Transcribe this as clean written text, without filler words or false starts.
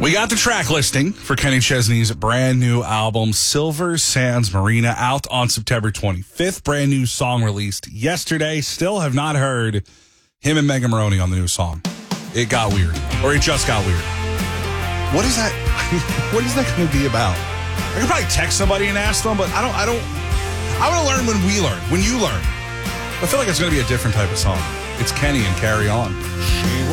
We got the track listing for Kenny Chesney's brand new album, Silver Sands Marina, out on September 25th. Brand new song released yesterday. Still have not heard him and Megan Moroney on the new song. It got weird, or it just got weird. What is that? What is that going to be about? I could probably text somebody and ask them, but I want to learn when we learn, when you learn. I feel like it's going to be a different type of song. It's Kenny and Carry On. She